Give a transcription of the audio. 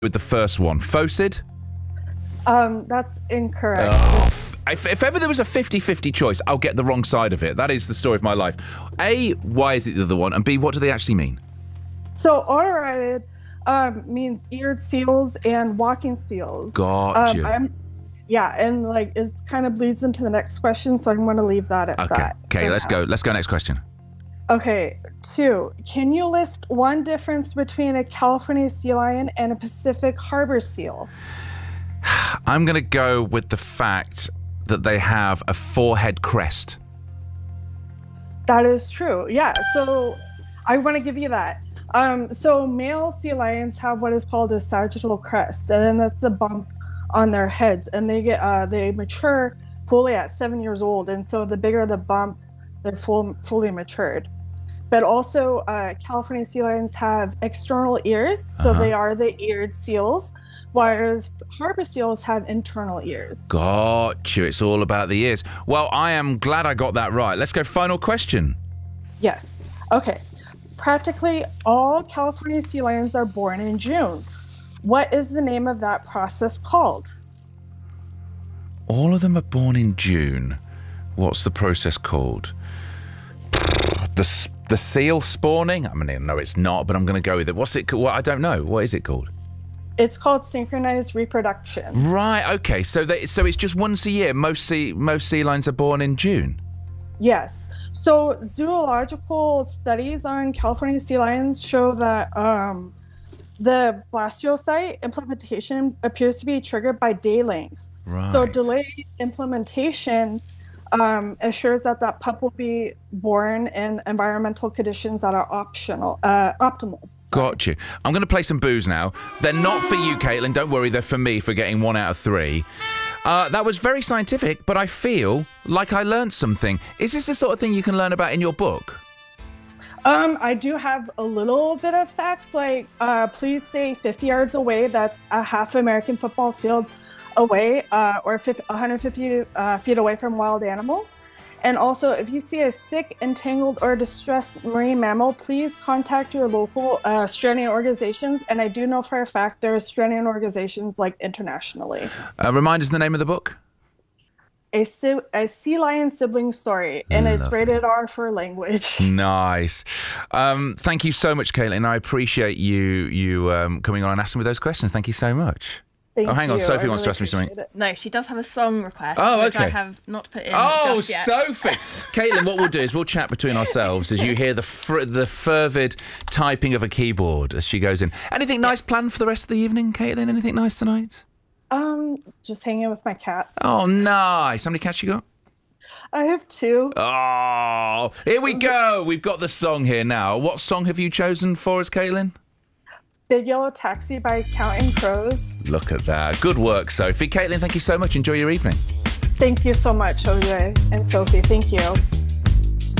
with the first one. Phocid? That's incorrect. If ever there was a 50-50 choice, I'll get the wrong side of it. That is the story of my life. A, why is it the other one? And B, what do they actually mean? So auto-eared means eared seals and walking seals. Got you. And like it kind of bleeds into the next question, so I'm going to leave that at that. Okay, let's go. Let's go next question. Okay, 2. Can you list one difference between a California sea lion and a Pacific harbor seal? I'm going to go with the fact that they have a forehead crest. That is true. Yeah, so I want to give you that. So male sea lions have what is called a sagittal crest, and then that's the bump on their heads, and they mature fully at 7 years old, and so the bigger the bump, they're fully matured. But also, California sea lions have external ears, so they are the eared seals, whereas harbor seals have internal ears. Got you. It's all about the ears. Well, I am glad I got that right. Let's go final question. Yes. Okay. Practically all California sea lions are born in June. What is the name of that process called? All of them are born in June. What's the process called? The seal spawning? I mean, no, it's not, but I'm going to go with it. What's it called? Well, I don't know. What is it called? It's called synchronized reproduction. Right. Okay. So it's just once a year. Most sea lions are born in June. Yes. So zoological studies on California sea lions show that the blastocyst implementation appears to be triggered by day length. Right. So delayed implementation assures that pup will be born in environmental conditions that are optimal. Got you. I'm going to play some boos now. They're not for you, Caitlin. Don't worry. They're for me for getting 1 out of 3. That was very scientific, but I feel like I learned something. Is this the sort of thing you can learn about in your book? I do have a little bit of facts, like please stay 50 yards away. That's a half American football field away, or 150 feet away from wild animals. And also, if you see a sick, entangled, or distressed marine mammal, please contact your local Australian organizations. And I do know for a fact there are Australian organizations like internationally. Remind us the name of the book. A sea lion sibling story, and it's rated R for language. Nice. Thank you so much, Caitlin. I appreciate you coming on and asking me those questions. Thank you so much. Hang on. Sophie wants to ask me something. No, she does have a song request, which I have not put in just yet. Sophie! Caitlin, what we'll do is we'll chat between ourselves as you hear the fervid typing of a keyboard as she goes in. Anything nice planned for the rest of the evening, Caitlin? Anything nice tonight? Just hanging with my cats. Oh, nice. How many cats you got? I have 2. Oh, here we go. We've got the song here now. What song have you chosen for us, Caitlin? Big Yellow Taxi by Counting Crows. Look at that. Good work, Sophie. Caitlin, thank you so much. Enjoy your evening. Thank you so much, OJ and Sophie. Thank you.